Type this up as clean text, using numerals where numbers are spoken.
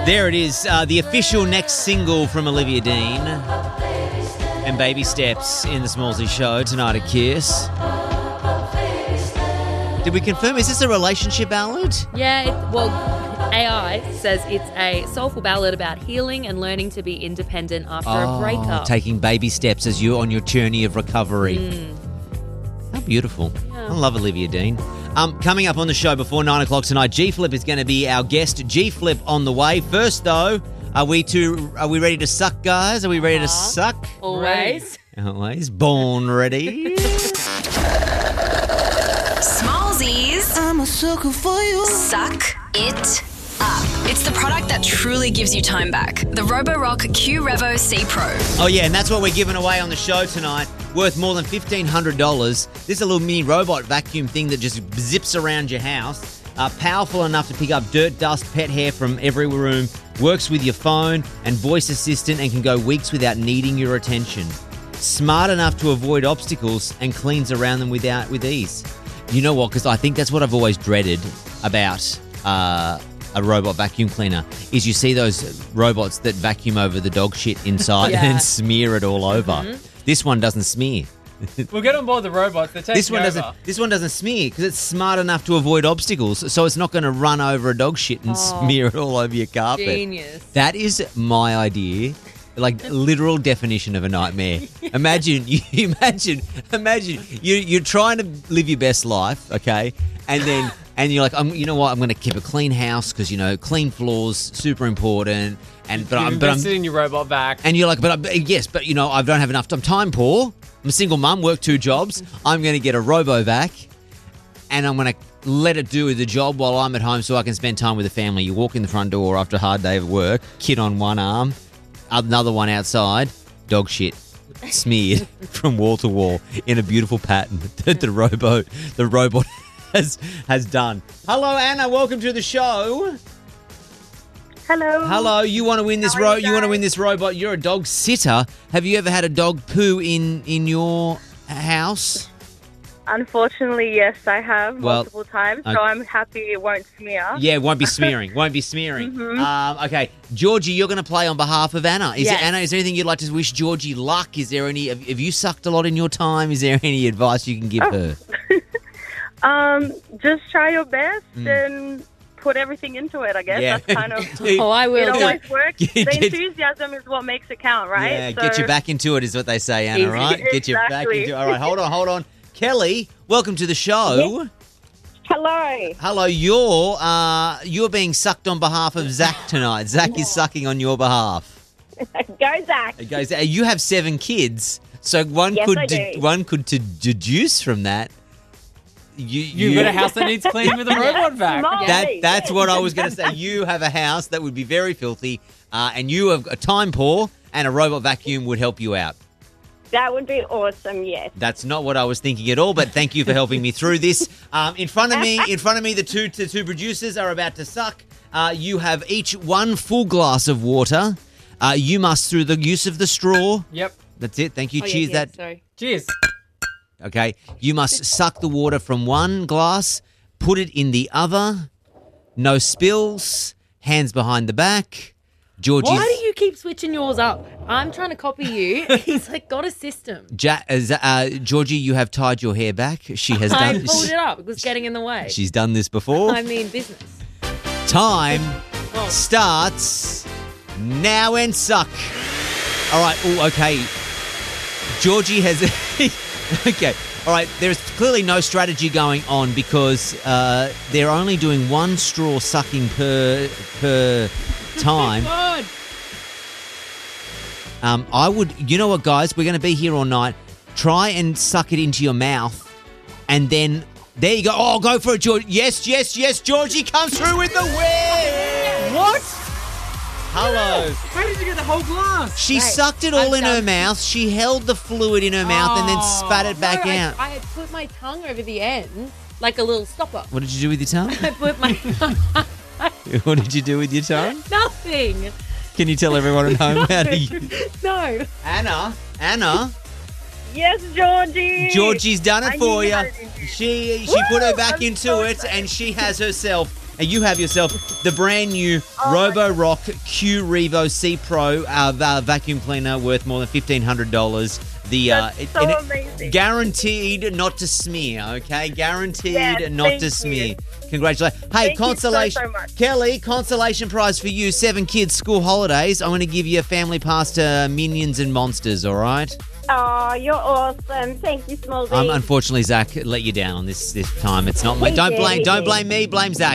There it is, the official next single from Olivia Dean and Baby Steps in the Smallsy Show tonight at Kiss. Did we confirm, is this a relationship ballad? Yeah, AI says it's a soulful ballad about healing and learning to be independent after a breakup. Taking baby steps as you're on your journey of recovery. How beautiful. Yeah. I love Olivia Dean. Coming up on the show before 9 o'clock tonight, G-Flip is going to be our guest. G-Flip on the way. First, though, are we ready to suck, guys? Are we ready to suck? Always. Always. Born ready. Smallsies. I'm a sucker for you. Suck it up. It's the product that truly gives you time back. The Roborock Q Revo C Pro. Oh, yeah, and that's what we're giving away on the show tonight. Worth more than $1,500. This is a little mini robot vacuum thing that just zips around your house. Powerful enough to pick up dirt, dust, pet hair from every room. Works with your phone and voice assistant and can go weeks without needing your attention. Smart enough to avoid obstacles and cleans around them with ease. You know what? Because I think that's what I've always dreaded about a robot vacuum cleaner is you see those robots that vacuum over the dog shit inside and smear it all over. Mm-hmm. This one doesn't smear. We'll get on board the robots. They're taking over. This one doesn't smear because it's smart enough to avoid obstacles, so it's not going to run over a dog shit and smear it all over your carpet. Genius. That is my idea. Like literal definition of a nightmare. Imagine you're trying to live your best life, okay, and you're like, you know what? I'm going to keep a clean house because clean floors super important. But I'm invested in your robot vac. And you're like, but I don't have enough time. I'm time poor. I'm a single mum, work 2 jobs. I'm going to get a RoboVac, and I'm going to let it do the job while I'm at home so I can spend time with the family. You walk in the front door after a hard day of work, kid on one arm, another one outside, dog shit smeared from wall to wall in a beautiful pattern that the robot has done. Hello, Anna. Welcome to the show. Hello. You want to win this You want to win this robot? You're a dog sitter. Have you ever had a dog poo in your house? Unfortunately, yes, I have multiple times. So I'm happy it won't smear. Yeah, it won't be smearing. Mm-hmm. Okay, Georgie, you're going to play on behalf of Anna. Anna, is there anything you'd like to wish Georgie luck? Is there any? Have you sucked a lot in your time? Is there any advice you can give her? Just try your best and put everything into it, I guess. Yeah. That's kind of... I will. It always works. The enthusiasm is what makes it count, right? Yeah, get you back into it is what they say, Anna, right? Get you back into it. All right, hold on. Kelly, welcome to the show. Yes. Hello. Hello, you're being sucked on behalf of Zach tonight. Zach is sucking on your behalf. Go, Zach. You have 7 kids, so one could deduce from that. You've got a house that needs cleaning with a robot vac. That's what I was going to say. You have a house that would be very filthy, and you have a time poor, and a robot vacuum would help you out. That would be awesome, yes. That's not what I was thinking at all, but thank you for helping me through this. In front of me, the two producers are about to suck. You have each 1 full glass of water. You must, through the use of the straw. Yep. That's it. Thank you. Cheers. Sorry. Cheers. Okay. You must suck the water from one glass, put it in the other. No spills. Hands behind the back. Georgie. Why do you keep switching yours up? I'm trying to copy you. He's got a system. Georgie, you have tied your hair back. She has done. I pulled it up. It was getting in the way. She's done this before. I mean, business. Time starts now and suck. All right. Oh, okay. Georgie has. Okay. All right. There's clearly no strategy going on because they're only doing 1 straw sucking per time. I would, you know what, guys? We're going to be here all night. Try and suck it into your mouth, and then there you go. Oh, go for it, George. Yes. Georgie comes through with the win. What? Hello. How did you get the whole glass? She sucked it all in her mouth. She held the fluid in her mouth and then spat it back out. I had put my tongue over the end like a little stopper. What did you do with your tongue? I put my What did you do with your tongue? Nothing. Can you tell everyone at home how to use? No. Anna. Yes, Georgie. Georgie's done it for you. She put her back into it, and she has herself and you have yourself the brand new Roborock Q Revo C Pro vacuum cleaner worth more than $1,500. That's so amazing. Guaranteed not to smear, okay? Guaranteed not to smear. Congratulations. Hey, consolation. You so much. Kelly, consolation prize for you, 7 kids, school holidays. I'm going to give you a family pass to Minions and Monsters, all right? Oh, you're awesome. Thank you, Smallsy. Unfortunately, Zach let you down on this time. It's not me. Don't blame me. Blame Zach.